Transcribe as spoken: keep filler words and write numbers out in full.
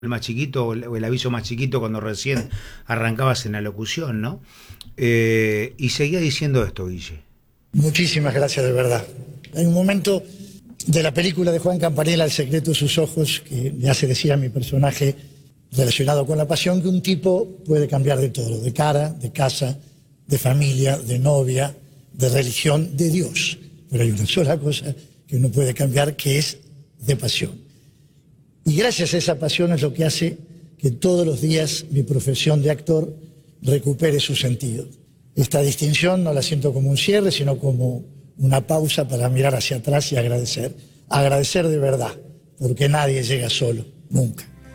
el más chiquito o el, o el aviso más chiquito cuando recién arrancabas en la locución, ¿no? Eh, y seguía diciendo esto, Guille. Muchísimas gracias, de verdad. Hay un momento de la película de Juan Campanella, El secreto de sus ojos, que le hace decir a mi personaje relacionado con la pasión que un tipo puede cambiar de todo, de cara, de casa, de familia, de novia, de religión, de Dios. Pero hay una sola cosa que uno puede cambiar, que es de pasión. Y gracias a esa pasión es lo que hace que todos los días mi profesión de actor recupere su sentido. Esta distinción no la siento como un cierre, sino como una pausa para mirar hacia atrás y agradecer. Agradecer de verdad, porque nadie llega solo, nunca.